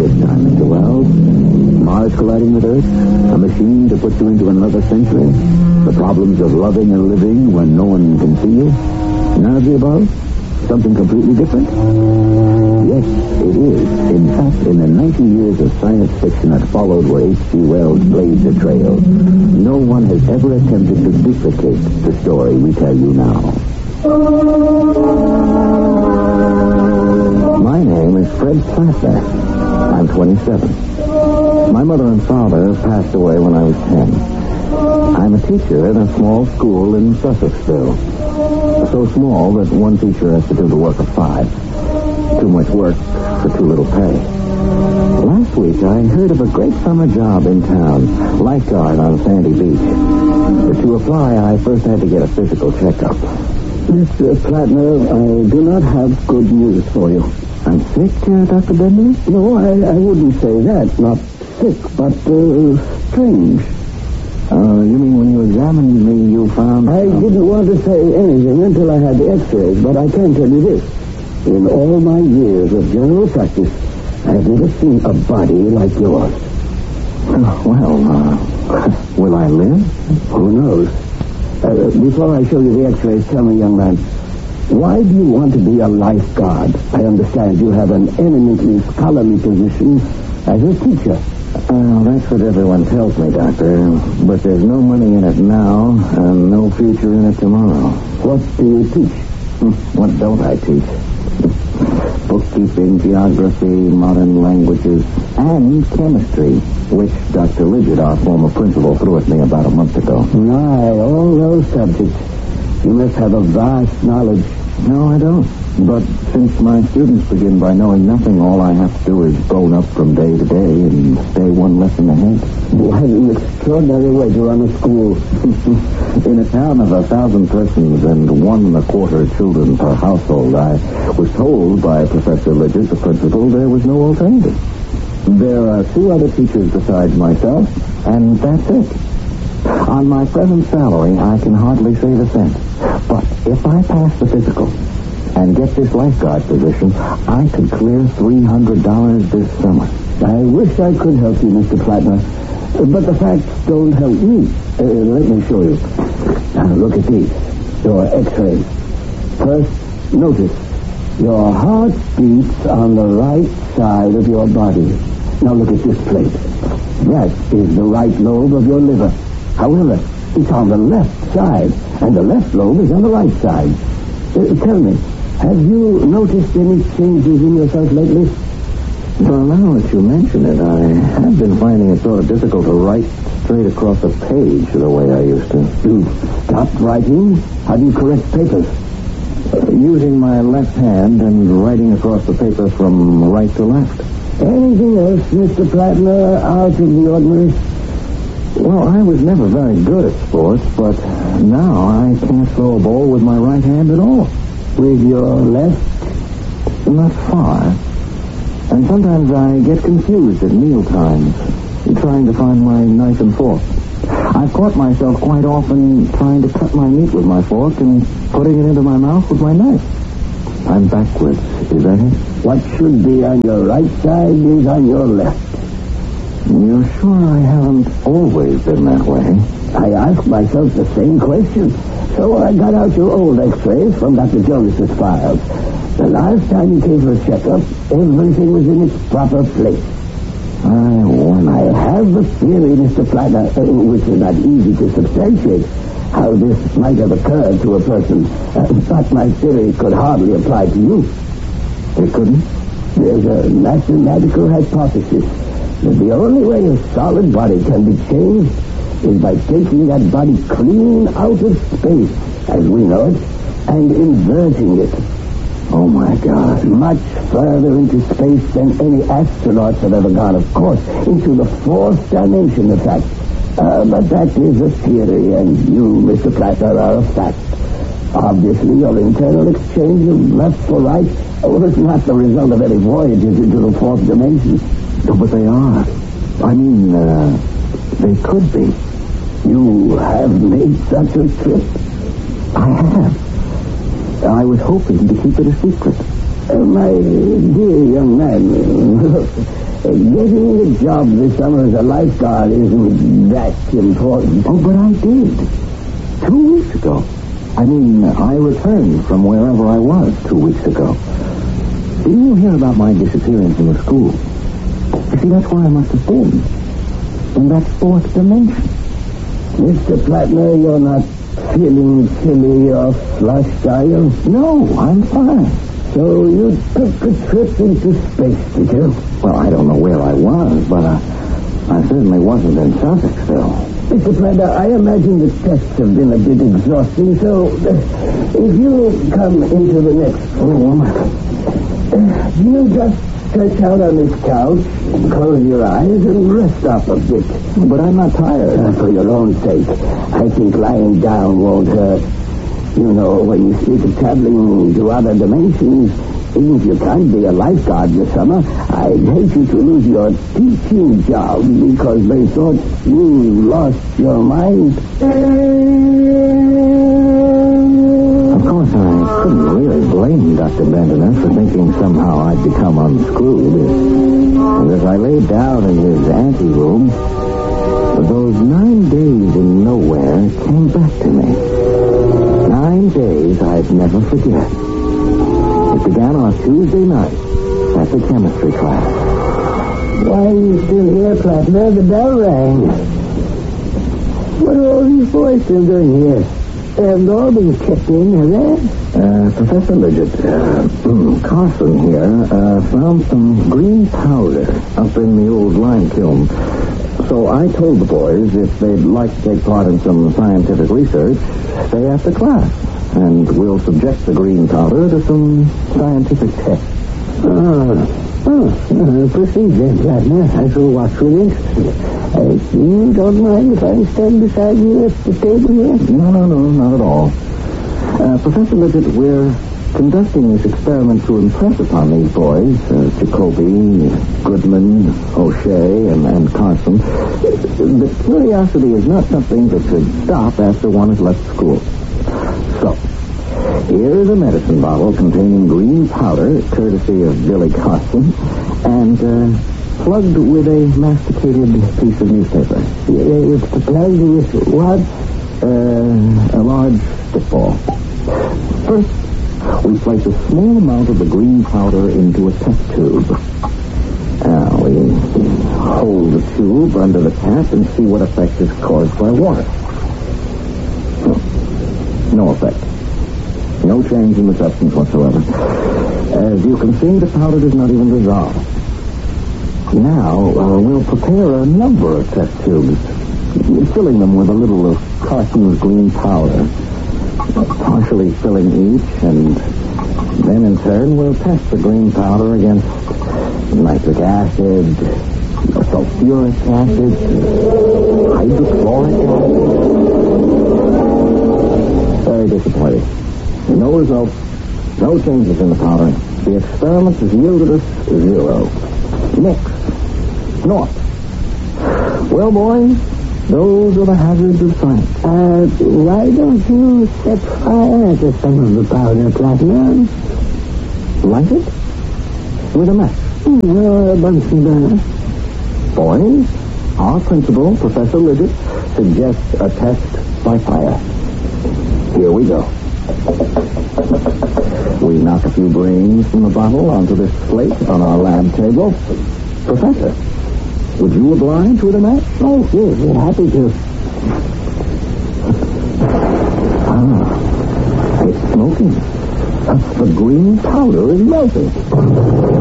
this time, Mr. Wells. Mars colliding with Earth, a machine to put you into another century, the problems of loving and living when no one can see you. None of the above? Something completely different? Yes, it is. In fact, in the 90 years of science fiction that followed where H.G. Wells blazed a trail, no one has ever attempted to duplicate the story we tell you now. My name is Fred Plattner. I'm 27. My mother and father passed away when I was 10. I'm a teacher in a small school in Sussexville. So small that one teacher has to do the work of 5. Too much work for too little pay. Last week, I heard of a great summer job in town, lifeguard on Sandy Beach. But to apply, I first had to get a physical checkup. Mr. Plattner, I do not have good news for you. I'm sick, Dr. Bentley? No, I wouldn't say that. Not sick, but strange. You mean when you examined me, you found... I didn't want to say anything until I had the x-rays, but I can tell you this. In all my years of general practice, I've never seen a body like yours. Will I live? Who knows? Before I show you the x-rays, tell me, young man, why do you want to be a lifeguard? I understand you have an eminently scholarly position as a teacher. That's what everyone tells me, Doctor. But there's no money in it now and no future in it tomorrow. What do you teach? What don't I teach? Bookkeeping, geography, modern languages, and chemistry, which Dr. Lidgett, our former principal, threw at me about a month ago. Aye, all those subjects. You must have a vast knowledge. No, I don't. But since my students begin by knowing nothing, all I have to do is bone up from day to day and stay one lesson ahead. What an extraordinary way to run a school. In a town of 1,000 persons and 1.25 children per household, I was told by Professor Lidgett, the principal, there was no alternative. There are 2 other teachers besides myself, and that's it. On my present salary, I can hardly save a cent. But if I pass the physical and get this lifeguard position, I could clear $300 this summer. I wish I could help you, Mr. Plattner. But the facts don't help me. Let me show you. Now, look at these. Your x-rays. First, notice. Your heart beats on the right side of your body. Now look at this plate. That is the right lobe of your liver. However, it's on the left side, and the left lobe is on the right side. Tell me, have you noticed any changes in yourself lately? Well, now that you mention it, I have been finding it sort of difficult to write straight across a page the way I used to. You stopped writing? How do you correct papers? Using my left hand and writing across the paper from right to left. Anything else, Mr. Plattner, out of the ordinary? Well, I was never very good at sports, but now I can't throw a ball with my right hand at all. With your left? Not far. And sometimes I get confused at meal times, trying to find my knife and fork. I've caught myself quite often trying to cut my meat with my fork and putting it into my mouth with my knife. I'm backwards, is that it? What should be on your right side is on your left. You're sure I haven't always been that way? I asked myself the same question. So I got out your old x-rays from Dr. Jonas's files. The last time you came for a checkup, everything was in its proper place. I have a theory, Mr. Plattner, which is not easy to substantiate, how this might have occurred to a person. But my theory could hardly apply to you. It couldn't? There's a mathematical hypothesis that the only way a solid body can be changed is by taking that body clean out of space, as we know it, and inverting it. Oh, my God. Much further into space than any astronauts have ever gone, of course. Into the 4th dimension, in fact. But that is a theory, and you, Mr. Plattner, are a fact. Obviously, your internal exchange of left for right was not the result of any voyages into the 4th dimension. No, but they are. I mean, they could be. You have made such a trip? I have. I was hoping to keep it a secret. My dear young man, look, Getting a job this summer as a lifeguard isn't that important. Oh, but I did. 2 weeks ago. I mean, I returned from wherever I was 2 weeks ago. Didn't you hear about my disappearance in the school? You see, that's where I must have been. In that fourth dimension. Mr. Plattner, you're not feeling silly or flushed, are you? No, I'm fine. So you took a trip into space, did you? Well, I don't know where I was, but I certainly wasn't in Sussex-ville. Mr. Plattner, I imagine the tests have been a bit exhausting, so if you come into the next room, you just stretch out on this couch, close your eyes, and rest up a bit. But I'm not tired. For your own sake, I think lying down won't hurt. You know, when you speak of traveling to other dimensions, even if you can't be a lifeguard this summer, I'd hate you to lose your teaching job because they thought you lost your mind. Of course, I couldn't really blame Dr. Benton for thinking somehow I'd become unscrewed. And as I laid down in his anteroom, those 9 days in nowhere came back to me. 9 days I'd never forget. It began on a Tuesday night at the chemistry class. Why are you still here, Plattner? The bell rang. What are all these boys still doing here? They haven't all been checked in, have they? Professor Lidgett, Carson here, found some green powder up in the old lime kiln. So I told the boys if they'd like to take part in some scientific research, stay after class. And we'll subject the green powder to some scientific tests. Proceed then, Plattner. I shall watch with interest. You don't mind if I stand beside you at the table here? No, not at all. Professor Lidgett, we're conducting this experiment to impress upon these boys, Jacoby, Goodman, O'Shea, and Carson, that curiosity is not something that should stop after one has left school. So, here is a medicine bottle containing green powder, courtesy of Billy Carson, and plugged with a masticated piece of newspaper. It's plugged with what? A large spitball. First, we place a small amount of the green powder into a test tube. We hold the tube under the tap and see what effect is caused by water. No effect. No change in the substance whatsoever. As you can see, the powder does not even dissolve. Now, we'll prepare a number of test tubes, filling them with a little of Carson's green powder, partially filling each, and then in turn we'll test the green powder against nitric acid, sulfuric acid, hydrochloric acid. Very disappointing. No results, no changes in the powder. The experiment has yielded us 0. Nix. Naught. Well, boys, those are the hazards of science. Why don't you set fire to some of the powder, Plattner? Light it? With a match? A Bunsen burner. Boys, our principal, Professor Lidgett, suggests a test by fire. Here we go. We knock a few grains from the bottle onto this slate on our lab table. Professor, would you oblige with a match? Oh, yes, we're happy to. It's smoking. The green powder is melting.